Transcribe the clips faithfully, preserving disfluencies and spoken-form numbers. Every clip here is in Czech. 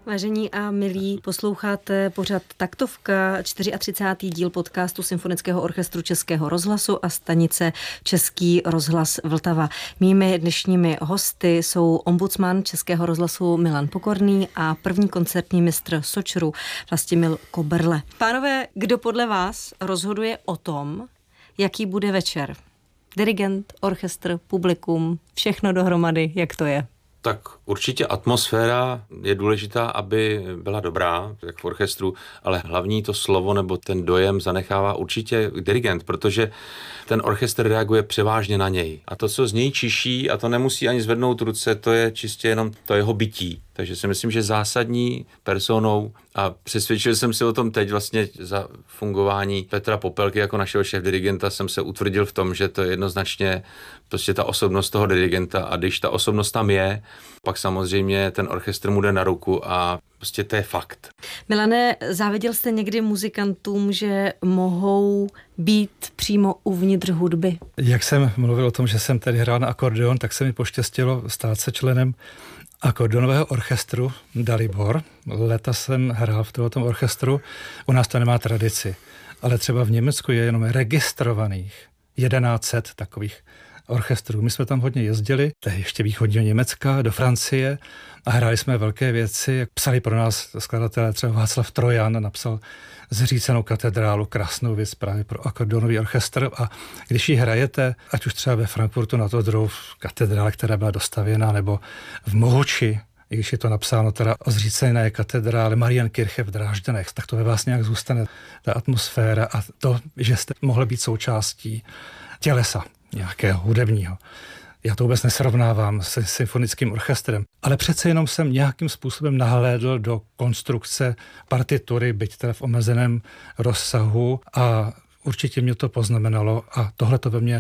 Vážení a milí, posloucháte pořad Taktovka, třicátý čtvrtý díl podcastu Symfonického orchestru Českého rozhlasu a stanice Český rozhlas Vltava. Mými dnešními hosty jsou ombudsman Českého rozhlasu Milan Pokorný a první koncertní mistr Sočru Vlastimil Koberle. Pánové, kdo podle vás rozhoduje o tom, jaký bude večer? Dirigent, orchestr, publikum, všechno dohromady, jak to je? Tak určitě atmosféra je důležitá, aby byla dobrá, jak v orchestru, ale hlavní to slovo nebo ten dojem zanechává určitě dirigent, protože ten orchestr reaguje převážně na něj. A to, co z něj čiší, a to nemusí ani zvednout ruce, to je čistě jenom to jeho bytí. Takže si myslím, že zásadní personou, a přesvědčil jsem se o tom teď vlastně za fungování Petra Popelky jako našeho šéfdirigenta, jsem se utvrdil v tom, že to je jednoznačně prostě ta osobnost toho dirigenta, a když ta osobnost tam je, pak samozřejmě ten orchestr mu jde na ruku a prostě to je fakt. Milane, záviděl jste někdy muzikantům, že mohou být přímo uvnitř hudby? Jak jsem mluvil o tom, že jsem tady hrál na akordeon, tak se mi poštěstilo stát se členem akordeonového orchestru Dalibor. Leta jsem hrál v tomto orchestru. U nás to nemá tradici, ale třeba v Německu je jenom registrovaných jedenáct set takových orchestrů. My jsme tam hodně jezdili, to je ještě východního Německa, do Francie, a hráli jsme velké věci. Psali pro nás skladatelé, třeba Václav Trojan napsal Zřícenou katedrálu, krásnou věc právě pro akordeonový orchestr, a když ji hrajete, ať už třeba ve Frankfurtu nad Odrou v katedrále, která byla dostavěna, nebo v Mohuči, i když je to napsáno teda o Zřícené katedrále Marienkirche v Drážďanech, tak to ve vás nějak zůstane, ta atmosféra a to, že jste mohli být součástí tělesa nějakého hudebního. Já to vůbec nesrovnávám se symfonickým orchestrem, ale přece jenom jsem nějakým způsobem nahlédl do konstrukce partitury, byť teda v omezeném rozsahu, a určitě mě to poznamenalo a tohle to ve mně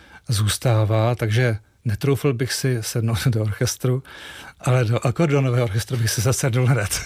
zůstává, takže netroufl bych si sednout do orchestru, ale do akordeonového orchestru bych si zasedl hned.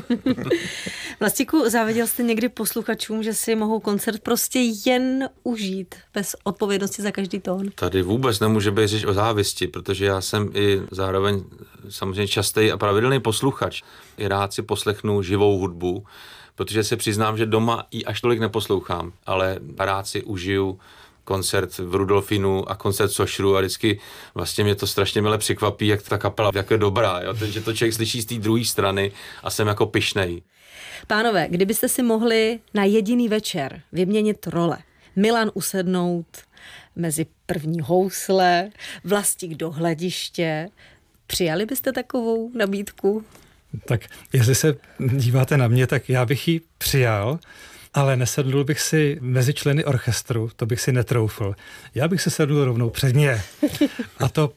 Vlastíku, záviděl jste někdy posluchačům, že si mohou koncert prostě jen užít, bez odpovědnosti za každý tón? Tady vůbec nemůže být řeč o závisti, protože já jsem i zároveň samozřejmě častý a pravidelný posluchač. I rád si poslechnu živou hudbu, protože se přiznám, že doma ji až tolik neposlouchám, ale rád si užiju koncert v Rudolfinu a koncert Sočru, a vždycky vlastně mě to strašně mile překvapí, jak ta kapela, jak je dobrá, jo? že to člověk slyší z té druhé strany a jsem jako pyšnej. Pánové, kdybyste si mohli na jediný večer vyměnit role, Milan usednout mezi první housle, Vlastík do hlediště, přijali byste takovou nabídku? Tak jestli se díváte na mě, tak já bych ji přijal, ale nesedl bych si mezi členy orchestru, to bych si netroufl. Já bych se sedl rovnou před ně. A to